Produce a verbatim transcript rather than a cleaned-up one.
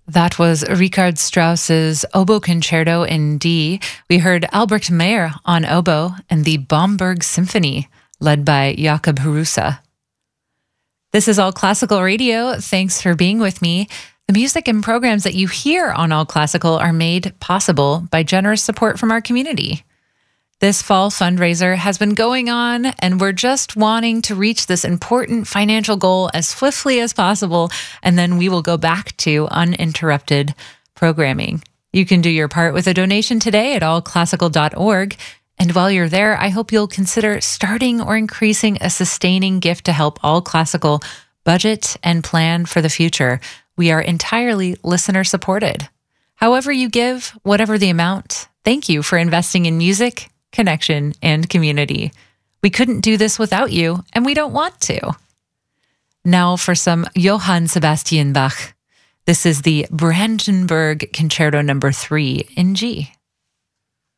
That was Richard Strauss's Oboe Concerto in D. We heard Albrecht Meyer on oboe and the Bomberg Symphony, led by Jakob Harusa. This is All Classical Radio. Thanks for being with me. The music and programs that you hear on All Classical are made possible by generous support from our community. This fall fundraiser has been going on, and we're just wanting to reach this important financial goal as swiftly as possible, and then we will go back to uninterrupted programming. You can do your part with a donation today at all classical dot org, and while you're there, I hope you'll consider starting or increasing a sustaining gift to help All Classical budget and plan for the future. We are entirely listener-supported. However you give, whatever the amount, thank you for investing in music, connection, and community. We couldn't do this without you, and we don't want to. Now for some Johann Sebastian Bach. This is the Brandenburg Concerto number three in G.